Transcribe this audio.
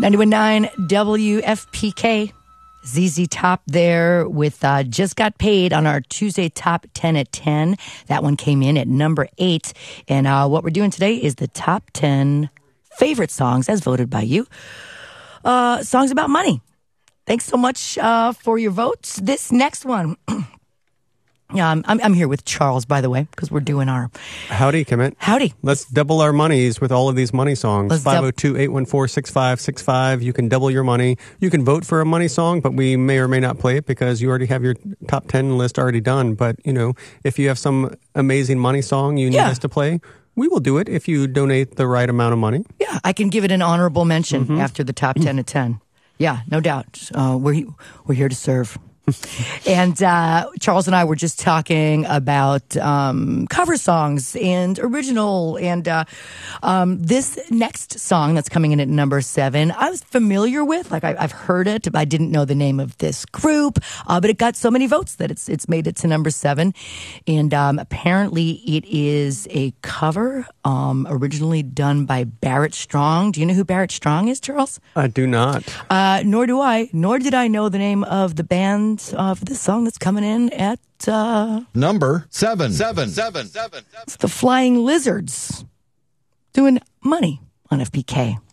91.9 WFPK. ZZ Top there with Just Got Paid on our Tuesday Top 10 at 10. That one came in at number 8. And what we're doing today is the top 10 favorite songs as voted by you. Songs about money. Thanks so much for your votes. This next one. I'm here with Charles, by the way, because we're doing our... Howdy, Commit. Howdy. Let's double our monies with all of these money songs. 502-814-6565. You can double your money. You can vote for a money song, but we may or may not play it because you already have your top 10 list already done. But, you know, if you have some amazing money song you need us to play, we will do it if you donate the right amount of money. Yeah, I can give it an honorable mention after the top 10 at 10. Yeah, no doubt. We're here to serve. And Charles and I were just talking about cover songs and original. And this next song that's coming in at number 7, I was familiar with. Like I've heard it, but I didn't know the name of this group. But it got so many votes that it's made it to number 7. And apparently it is a cover originally done by Barrett Strong. Do you know who Barrett Strong is, Charles? I do not. Nor do I. Nor did I know the name of the band of this song that's coming in at number 7. It's the Flying Lizards doing Money on FPK.